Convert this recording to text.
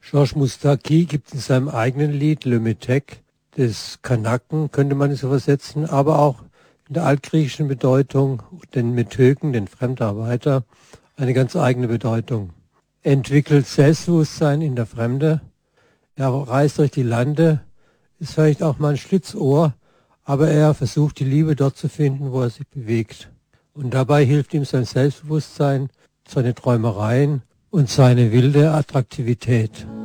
Georges Moustaki gibt in seinem eigenen Lied Le Métèque, des Kanaken könnte man es übersetzen, aber auch in der altgriechischen Bedeutung, den Metöken, den Fremdarbeiter, eine ganz eigene Bedeutung. Er entwickelt Selbstbewusstsein in der Fremde, er reist durch die Lande, ist vielleicht auch mal ein Schlitzohr, aber er versucht die Liebe dort zu finden, wo er sich bewegt. Und dabei hilft ihm sein Selbstbewusstsein, seine Träumereien und seine wilde Attraktivität.